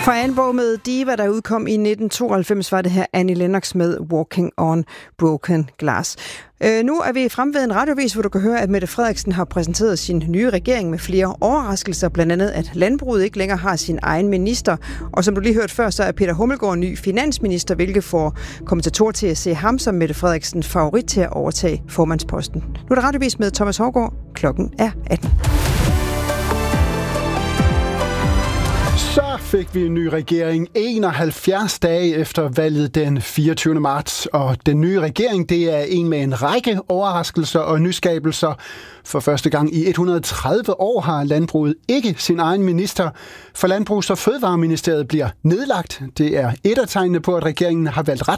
Fra albummet med Diva, der udkom i 1992, var det her Annie Lennox med Walking on Broken Glass. Nu er vi fremme ved en radiovis, hvor du kan høre, at Mette Frederiksen har præsenteret sin nye regering med flere overraskelser, blandt andet at landbruget ikke længere har sin egen minister. Og som du lige hørte før, så er Peter Hummelgaard ny finansminister, hvilket får kommentatorer til at se ham som Mette Frederiksen favorit til at overtage formandsposten. Nu er der radiovis med Thomas Haugaard. Klokken er 18. Så fik vi en ny regering 71 dage efter valget den 24. marts, og den nye regering, det er en med en række overraskelser og nyskabelser. For første gang i 130 år har landbruget ikke sin egen minister, for Landbrugs- og Fødevareministeriet bliver nedlagt. Det er et af tegnene på, at regeringen har valgt ret